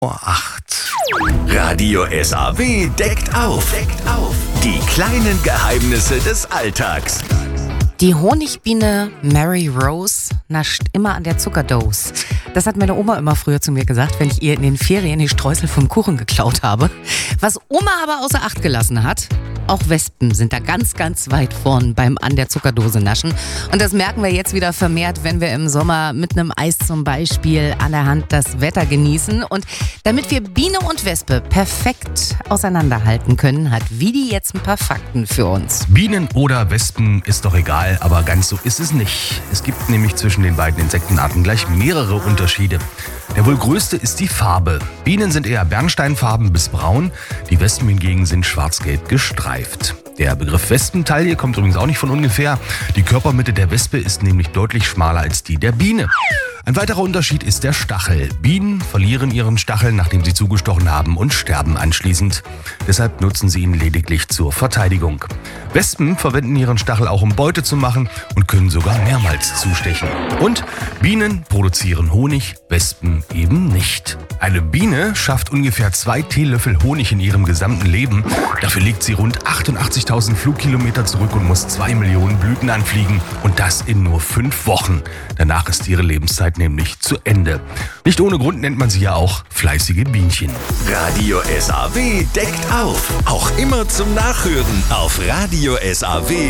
8. Radio SAW deckt auf. Die kleinen Geheimnisse des Alltags. Die Honigbiene Mary Rose nascht immer an der Zuckerdose. Das hat meine Oma immer früher zu mir gesagt, wenn ich ihr in den Ferien die Streusel vom Kuchen geklaut habe. Was Oma aber außer Acht gelassen hat: auch Wespen sind da ganz, ganz weit vorn beim an der Zuckerdose naschen. Und das merken wir jetzt wieder vermehrt, wenn wir im Sommer mit einem Eis zum Beispiel an der Hand das Wetter genießen. Und damit wir Biene und Wespe perfekt auseinanderhalten können, hat Vidi jetzt ein paar Fakten für uns. Bienen oder Wespen ist doch egal, aber ganz so ist es nicht. Es gibt nämlich zwischen den beiden Insektenarten gleich mehrere Unterschiede. Der wohl größte ist die Farbe. Bienen sind eher bernsteinfarben bis braun, die Wespen hingegen sind schwarz-gelb gestreift. Der Begriff Wespentaille kommt übrigens auch nicht von ungefähr. Die Körpermitte der Wespe ist nämlich deutlich schmaler als die der Biene. Ein weiterer Unterschied ist der Stachel. Bienen verlieren ihren Stachel, nachdem sie zugestochen haben, und sterben anschließend. Deshalb nutzen sie ihn lediglich zur Verteidigung. Wespen verwenden ihren Stachel auch, um Beute zu machen, und können sogar mehrmals zustechen. Und Bienen produzieren Honig, Wespen eben nicht. Eine Biene schafft ungefähr 2 Teelöffel Honig in ihrem gesamten Leben. Dafür legt sie rund 88.000 Flugkilometer zurück und muss 2 Millionen Blüten anfliegen. Und das in nur 5 Wochen. Danach ist ihre Lebenszeit nämlich zu Ende. Nicht ohne Grund nennt man sie ja auch fleißige Bienchen. Radio SAW deckt auf. Auch immer zum Nachhören auf radiosaw.de.